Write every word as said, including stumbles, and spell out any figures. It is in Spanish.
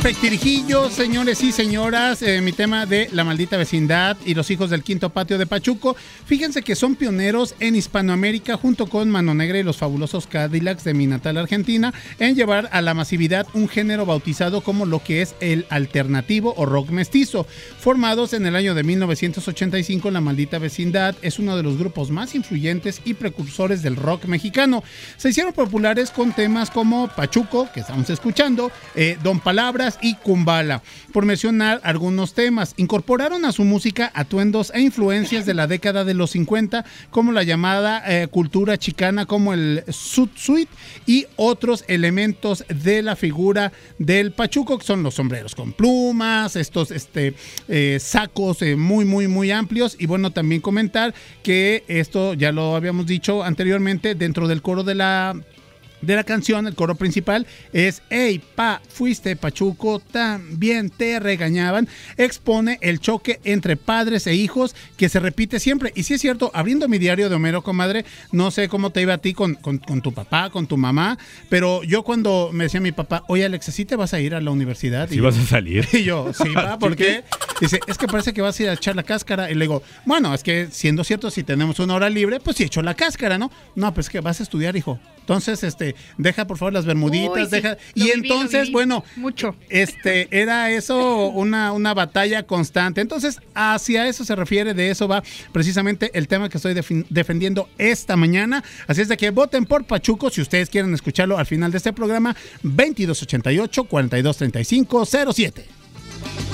Efectirijillo, señores y señoras, eh, mi tema de La Maldita Vecindad y Los Hijos del Quinto Patio de Pachuco. Fíjense que son pioneros en Hispanoamérica junto con Mano Negra y los fabulosos Cadillacs de mi natal Argentina en llevar a la masividad un género bautizado como lo que es el alternativo o rock mestizo. Formados en el año de mil novecientos ochenta y cinco, La Maldita Vecindad es uno de los grupos más influyentes y precursores del rock mexicano. Se hicieron populares con temas como Pachuco, que estamos escuchando, eh, Don Palabras y Kumbala, por mencionar algunos temas. Incorporaron a su música atuendos e influencias de la década de los cincuenta, como la llamada eh, cultura chicana, como el zoot-suit y otros elementos de la figura del Pachuco, que son los sombreros con plumas, estos este, eh, sacos eh, muy, muy, muy amplios. Y bueno, también comentar que esto ya lo habíamos dicho anteriormente, dentro del coro de la de la canción, el coro principal es "Ey, pa, fuiste Pachuco, también te regañaban". Expone el choque entre padres e hijos que se repite siempre. Y sí es cierto, abriendo mi diario de Homero, comadre, no sé cómo te iba a ti con, con, con tu papá, con tu mamá, pero yo cuando me decía mi papá, oye, Alexa, ¿sí te vas a ir a la universidad? ¿Sí vas a salir? Y yo, sí, va, ¿por qué? Dice, es que parece que vas a ir a echar la cáscara. Y le digo, bueno, es que siendo cierto, si tenemos una hora libre, pues sí echo la cáscara, ¿no? No, pues es que vas a estudiar, hijo. Entonces, este, deja por favor las bermuditas, Uy, deja. Sí, y viví, entonces, bueno, mucho. Este, era eso una, una batalla constante. Entonces, hacia eso se refiere, de eso va precisamente el tema que estoy def- defendiendo esta mañana. Así es de que voten por Pachuco si ustedes quieren escucharlo al final de este programa. Veintidós ochenta y ocho, cuarenta y dos treinta y cinco, cero siete.